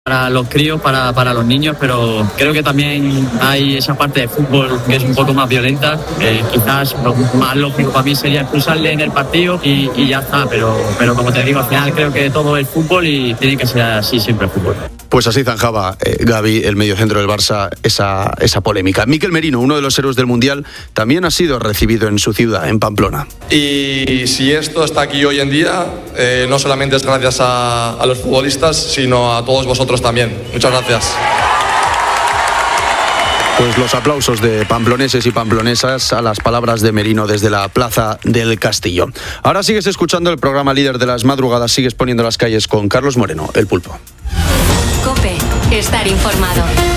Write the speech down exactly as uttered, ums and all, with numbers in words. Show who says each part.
Speaker 1: para los críos, para, para los niños, pero creo que también hay esa parte de fútbol que es un poco más violenta. Eh, quizás lo más lógico para mí sería expulsarle en el partido y, y ya está, pero, pero como te digo, al final creo que todo es fútbol y tiene que ser así siempre el fútbol.
Speaker 2: Pues así zanjaba eh, Gavi, el mediocentro del Barça, esa, esa polémica. Mikel Merino, uno de los héroes del Mundial, también ha sido recibido en su ciudad, en Pamplona.
Speaker 3: Y si esto está aquí hoy en día, eh, no solamente es gracias a, a los futbolistas, sino a todos vosotros también. Muchas gracias.
Speaker 2: Pues los aplausos de pamploneses y pamplonesas a las palabras de Merino desde la Plaza del Castillo. Ahora sigues escuchando el programa líder de las madrugadas, sigues poniendo las calles con Carlos Moreno, el Pulpo.
Speaker 4: COPE, estar informado.